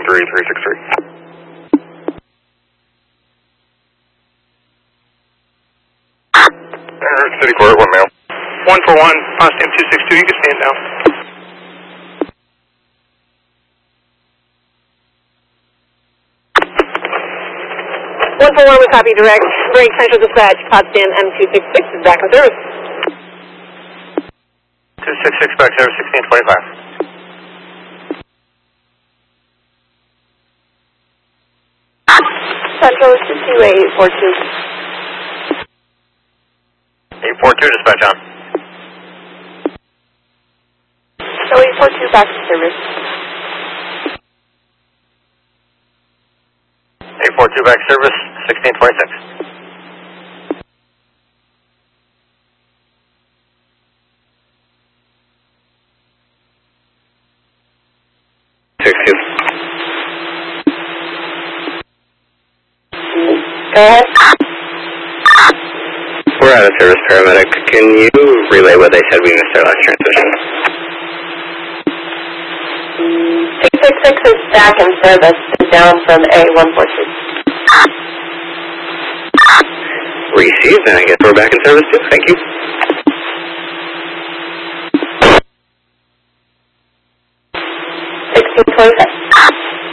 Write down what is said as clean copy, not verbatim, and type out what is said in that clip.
13363. City Court, 1 male. 141, Potsdam 262, you can stand down. 141, we copy direct. Break Central Dispatch, Potsdam M266 is back in service. 266 back service, 1625. Central is 22842. 842 dispatch on. So 842 back in service. 842 back service, 1626. Go ahead. We're out of service, paramedic. Can you relay what they said we missed our last transmission? 666 is back in service, down from A142. Received, and I guess we're back in service too. Thank you.